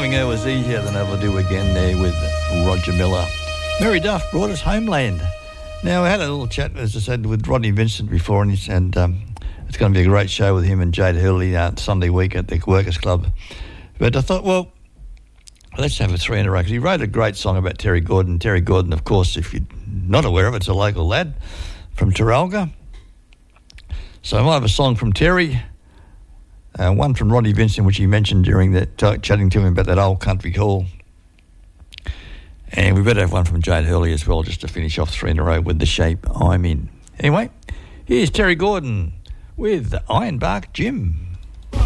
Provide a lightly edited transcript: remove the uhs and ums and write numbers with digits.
Loving Her Was Easier Than Ever Do Again there with Roger Miller. Mary Duff brought us Homeland. Now, I had a little chat, as I said, with Rodney Vincent before, and it's going to be a great show with him and Jade Hurley Sunday week at the Workers Club. But I thought, well, let's have a three in a row, because he wrote a great song about Terry Gordon. Terry Gordon, of course, if you're not aware of it, it's a local lad from Taralga. So I might have a song from Terry, one from Rodney Vincent, which he mentioned during that chatting to him about that old country call. And we better have one from Jade Hurley as well, just to finish off three in a row with The Shape I'm In. Anyway, here's Terry Gordon with Ironbark Jim.